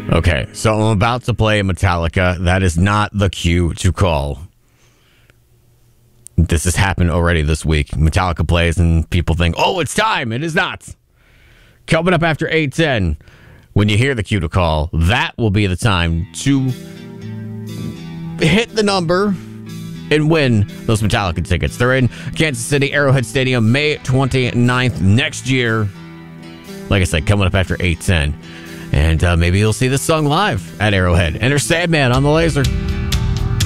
Okay, so I'm about to play Metallica. That is not the cue to call. This has happened already this week. Metallica plays and people think, oh, it's time. It is not. Coming up after 8:10, when you hear the cue to call, that will be the time to hit the number and win those Metallica tickets. They're in Kansas City, Arrowhead Stadium, May 29th next year. Like I said, coming up after 8:10. And maybe you'll see this song live at Arrowhead. Enter Sandman on the laser.